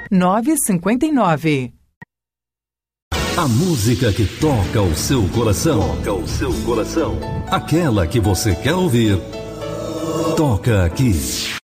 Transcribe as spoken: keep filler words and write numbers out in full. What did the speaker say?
nove cinco nove. A música que toca o seu coração. Toca o seu coração. Aquela que você quer ouvir. Toca aqui.